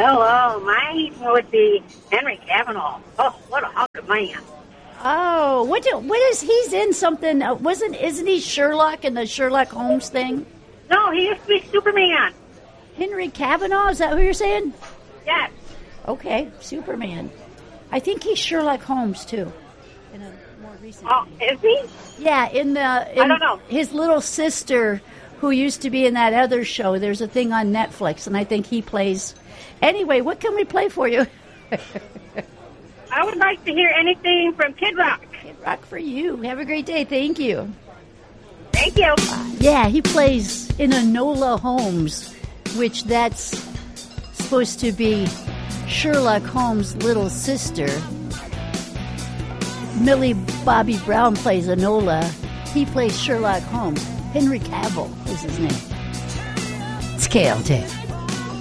Hello, mine would be Henry Cavanaugh. Oh, what a hunk of man. Oh, what is he's in something? Isn't he Sherlock in the Sherlock Holmes thing? No, he used to be Superman. Henry Cavanaugh, is that who you're saying? Yes. Okay, Superman. I think he's Sherlock Holmes too. In a more recent. Oh, is he? Yeah, I don't know. His little sister, who used to be in that other show. There's a thing on Netflix, and I think he plays. Anyway, what can we play for you? I would like to hear anything from Kid Rock. Kid Rock for you. Have a great day. Thank you. Thank you. Yeah, he plays in Enola Holmes, which that's supposed to be Sherlock Holmes' little sister. Millie Bobby Brown plays Enola. He plays Sherlock Holmes. Henry Cavill is his name. It's KLJ.